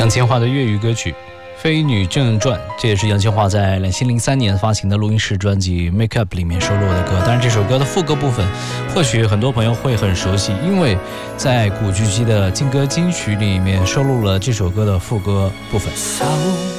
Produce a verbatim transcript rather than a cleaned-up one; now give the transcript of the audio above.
杨千嬅的粤语歌曲《飞女正传》，这也是杨千嬅在两千零三年发行的录音室专辑《Make Up》里面收录的歌。当然，这首歌的副歌部分，或许很多朋友会很熟悉，因为在古巨基的劲歌金曲里面收录了这首歌的副歌部分。